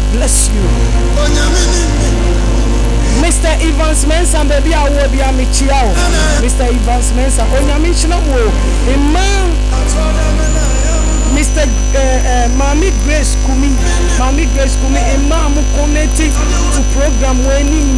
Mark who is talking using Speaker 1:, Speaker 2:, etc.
Speaker 1: bless you. Mr. Evans Mensa, baby, I will be a Michiao. Mr. Evans Mensa, Onyamichino, Imam, Mr. Mami Grace Kumi, Imam, connected to program when